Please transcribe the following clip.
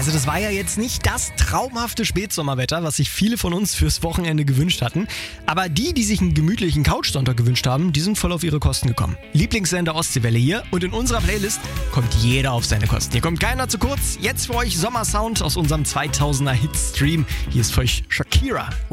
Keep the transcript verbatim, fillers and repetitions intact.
Also das war ja jetzt nicht das traumhafte Spätsommerwetter, was sich viele von uns fürs Wochenende gewünscht hatten. Aber die, die sich einen gemütlichen Couchsonntag gewünscht haben, die sind voll auf ihre Kosten gekommen. Lieblingssender Ostseewelle hier und in unserer Playlist kommt jeder auf seine Kosten. Hier kommt keiner zu kurz. Jetzt für euch Sommersound aus unserem zweitausender Hitstream. Hier ist für euch Shakira.